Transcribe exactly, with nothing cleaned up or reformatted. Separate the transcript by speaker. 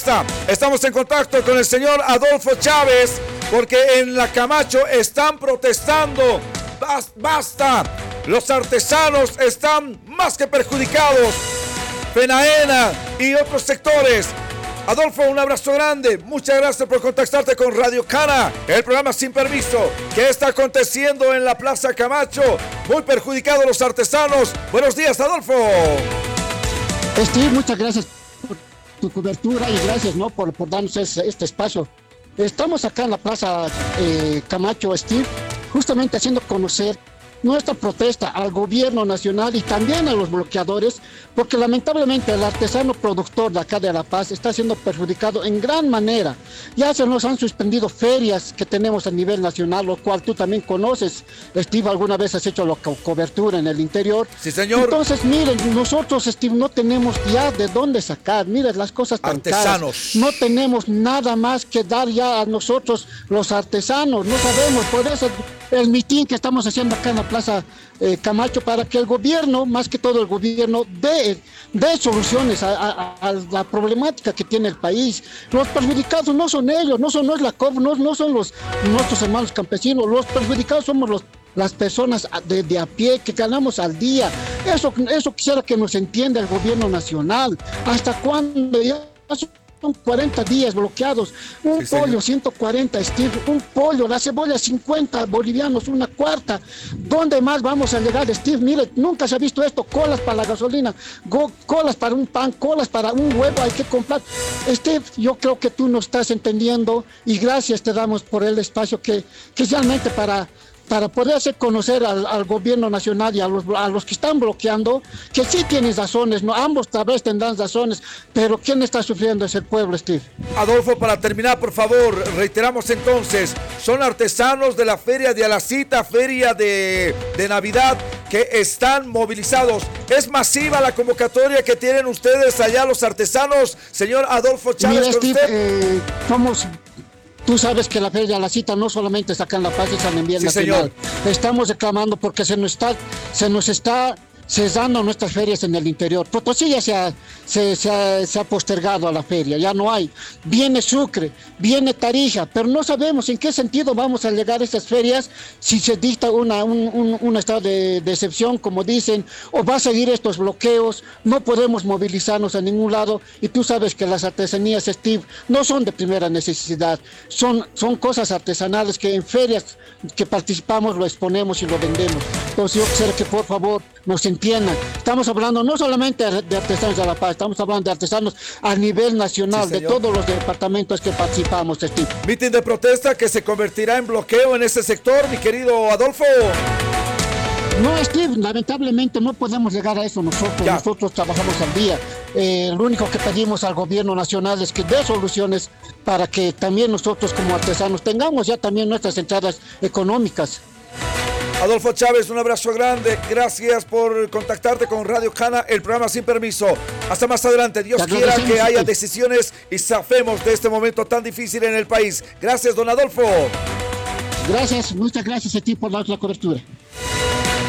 Speaker 1: protesta. Estamos en contacto con el señor Adolfo Chávez, porque en la Camacho están protestando. Basta, los artesanos están más que perjudicados. Fenaena y otros sectores. Adolfo, un abrazo grande. Muchas gracias por contactarte con Radio Cana, el programa Sin Permiso. ¿Qué está aconteciendo en la Plaza Camacho? Muy perjudicados los artesanos. Buenos días, Adolfo.
Speaker 2: Steve, muchas gracias por tu cobertura y gracias, ¿no? por, por darnos este, este espacio. Estamos acá en la Plaza eh, Camacho, Steve, justamente haciendo conocer nuestra protesta al gobierno nacional y también a los bloqueadores, porque lamentablemente el artesano productor de acá de La Paz está siendo perjudicado en gran manera. Ya se nos han suspendido ferias que tenemos a nivel nacional, lo cual tú también conoces, Steve, alguna vez has hecho la co cobertura en el interior.
Speaker 1: Sí, señor.
Speaker 2: Entonces, miren, nosotros, Steve, no tenemos ya de dónde sacar, miren las cosas tan
Speaker 1: artesanos.
Speaker 2: caras. No tenemos nada más que dar ya a nosotros los artesanos, no sabemos, por eso el mitin que estamos haciendo acá en la Plaza eh, Camacho, para que el gobierno, más que todo el gobierno, dé, dé soluciones a, a, a la problemática que tiene el país. Los perjudicados no son ellos, no son no es la C O V, no, no son los, nuestros hermanos campesinos, los perjudicados somos los, las personas de, de a pie que ganamos al día. Eso, eso quisiera que nos entienda el gobierno nacional. ¿Hasta cuándo? Ya son cuarenta días bloqueados. Un
Speaker 1: sí,
Speaker 2: pollo,
Speaker 1: señor.
Speaker 2: ciento cuarenta, Steve. Un pollo, la cebolla, cincuenta bolivianos, una cuarta. ¿Dónde más vamos a llegar, Steve? Mire, nunca se ha visto esto. Colas para la gasolina, go, colas para un pan, colas para un huevo, hay que comprar. Steve, yo creo que tú nos estás entendiendo y gracias te damos por el espacio que, que realmente para... para poder hacer conocer al, al gobierno nacional y a los, a los que están bloqueando, que sí tienen razones, ¿no? Ambos tal vez tendrán razones, pero ¿quién está sufriendo es el pueblo, Steve?
Speaker 1: Adolfo, para terminar, por favor, reiteramos entonces, son artesanos de la Feria de Alacita, Feria de, de Navidad, que están movilizados. ¿Es masiva la convocatoria que tienen ustedes allá, los artesanos? Señor Adolfo Chávez,
Speaker 2: Mira,
Speaker 1: ¿con
Speaker 2: Steve,
Speaker 1: usted?
Speaker 2: Eh, somos... Tú sabes que la Feria de la Cita no solamente está acá en La Paz, es a nivel
Speaker 1: sí,
Speaker 2: nacional.
Speaker 1: Señor.
Speaker 2: Estamos reclamando porque se nos está, se nos está cesando nuestras ferias en el interior. Potosí ya se ha, se, se, ha, se ha postergado a la feria, ya no hay. Viene Sucre, viene Tarija, pero no sabemos en qué sentido vamos a llegar a estas ferias si se dicta una, un, un, un estado de, de excepción, como dicen, o va a seguir estos bloqueos. No podemos movilizarnos a ningún lado y tú sabes que las artesanías, Steve, no son de primera necesidad, son, son cosas artesanales que en ferias que participamos lo exponemos y lo vendemos. Entonces yo quisiera que por favor nos entiendan. Estamos hablando no solamente de artesanos de La Paz, estamos hablando de artesanos a nivel nacional, sí, de todos los departamentos que participamos, Steve.
Speaker 1: Mitin de protesta que se convertirá en bloqueo en ese sector, mi querido Adolfo.
Speaker 2: No, Steve, lamentablemente no podemos llegar a eso nosotros, ya. Nosotros trabajamos al día. Eh, lo único que pedimos al gobierno nacional es que dé soluciones para que también nosotros como artesanos tengamos ya también nuestras entradas económicas.
Speaker 1: Adolfo Chávez, un abrazo grande. Gracias por contactarte con Radio Cana, el programa Sin Permiso. Hasta más adelante. Dios quiera que haya decisiones y zafemos de este momento tan difícil en el país. Gracias, don Adolfo.
Speaker 2: Gracias, muchas gracias a ti por la cobertura.